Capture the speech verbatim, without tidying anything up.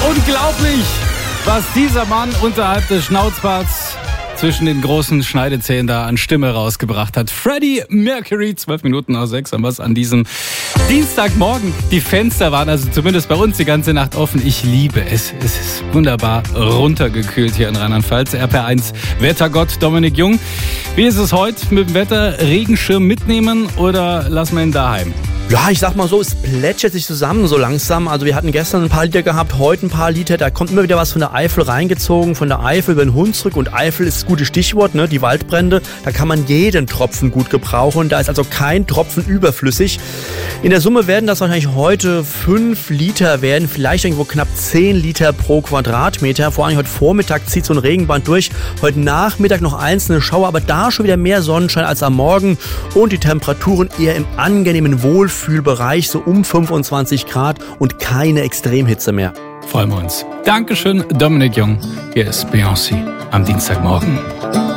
Unglaublich, was dieser Mann unterhalb des Schnauzbarts zwischen den großen Schneidezähnen da an Stimme rausgebracht hat. Freddie Mercury, zwölf Minuten nach sechs haben wir es an diesem Dienstagmorgen. Die Fenster waren also zumindest bei uns die ganze Nacht offen. Ich liebe es. Es ist wunderbar runtergekühlt hier in Rheinland-Pfalz. R P R eins Wettergott Dominik Jung. Wie ist es heute mit dem Wetter? Regenschirm mitnehmen oder lassen wir ihn daheim? Ja, ich sag mal so, es plätschert sich zusammen so langsam. Also wir hatten gestern ein paar Liter gehabt, heute ein paar Liter. Da kommt immer wieder was von der Eifel reingezogen, von der Eifel über den Hunsrück. Und Eifel ist das gute Stichwort, ne? Die Waldbrände. Da kann man jeden Tropfen gut gebrauchen. Da ist also kein Tropfen überflüssig. In der Summe werden das wahrscheinlich heute fünf Liter werden, vielleicht irgendwo knapp zehn Liter pro Quadratmeter. Vor allem heute Vormittag zieht so ein Regenband durch. Heute Nachmittag noch einzelne Schauer, aber da schon wieder mehr Sonnenschein als am Morgen. Und die Temperaturen eher im angenehmen Wohlfühlbereich, so um fünfundzwanzig Grad und keine Extremhitze mehr. Freuen wir uns. Dankeschön, Dominik Jung. Hier ist Beyoncé am Dienstagmorgen.